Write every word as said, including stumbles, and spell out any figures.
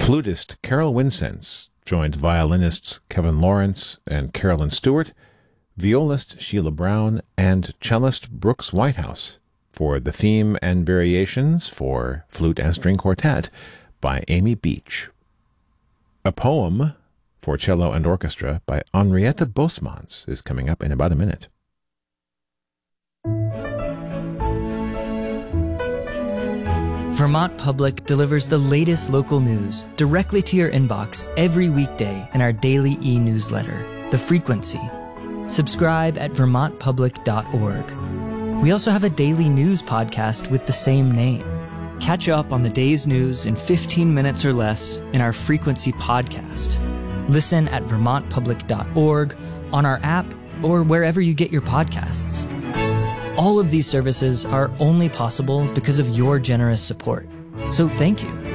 Flutist Carol Winsense joined violinists Kevin Lawrence and Carolyn Stewart, violist Sheila Brown, and cellist Brooks Whitehouse for the theme and variations for flute and string quartet by Amy Beach. A poem for cello and orchestra by Henrietta Bosmans is coming up in about a minute. Vermont Public delivers the latest local news directly to your inbox every weekday in our daily e-newsletter, The Frequency. Subscribe at vermont public dot org. We also have a daily news podcast with the same name. Catch up on the day's news in fifteen minutes or less in our Frequency podcast. Listen at vermont public dot org, on our app, or wherever you get your podcasts. All of these services are only possible because of your generous support. So thank you.